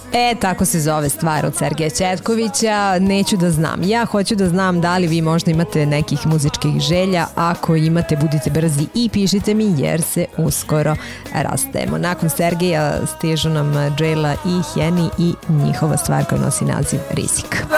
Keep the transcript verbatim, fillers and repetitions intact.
E, tako se zove stvar od Sergeja Ćetkovića. Neću da znam. Ja hoću da znam da li vi možda imate nekih muzičkih želja. Ako imate, budite brzi i pišite mi jer se uskoro rastajemo. Nakon Sergeja stižu nam Džela i Heni i njihova stvar koja nosi naziv Rizik.